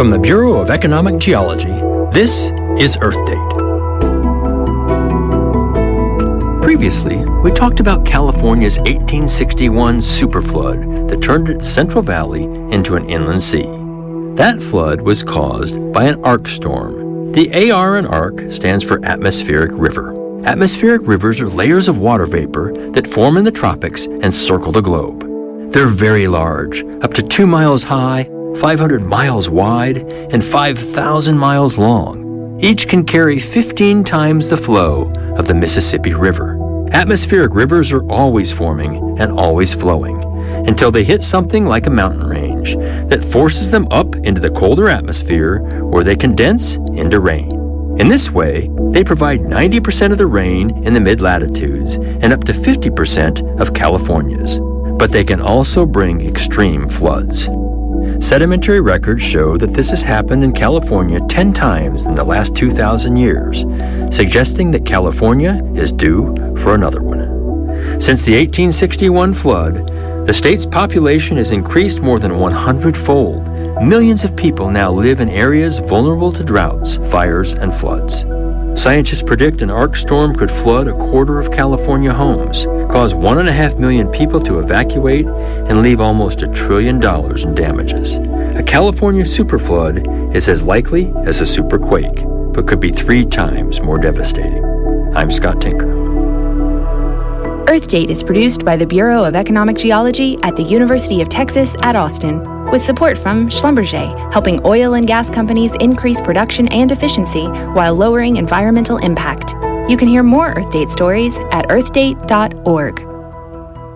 From the Bureau of Economic Geology, this is Earth Date. Previously, we talked about California's 1861 superflood that turned its Central Valley into an inland sea. That flood was caused by an arc storm. The AR in arc stands for atmospheric river. Atmospheric rivers are layers of water vapor that form in the tropics and circle the globe. They're very large, up to 2 miles high, 500 miles wide, and 5,000 miles long. Each can carry 15 times the flow of the Mississippi River. Atmospheric rivers are always forming and always flowing until they hit something like a mountain range that forces them up into the colder atmosphere where they condense into rain. In this way, they provide 90% of the rain in the mid-latitudes and up to 50% of California's. But they can also bring extreme floods. Sedimentary records show that this has happened in California 10 times in the last 2,000 years, suggesting that California is due for another one. Since the 1861 flood, the state's population has increased more than 100-fold. Millions of people now live in areas vulnerable to droughts, fires, and floods. Scientists predict an arc storm could flood a quarter of California homes, cause 1.5 million people to evacuate, and leave almost $1 trillion in damages. A California superflood is as likely as a superquake, but could be 3 times more devastating. I'm Scott Tinker. Earth Date is produced by the Bureau of Economic Geology at the University of Texas at Austin, with support from Schlumberger, helping oil and gas companies increase production and efficiency while lowering environmental impact. You can hear more Earth Date stories at earthdate.org.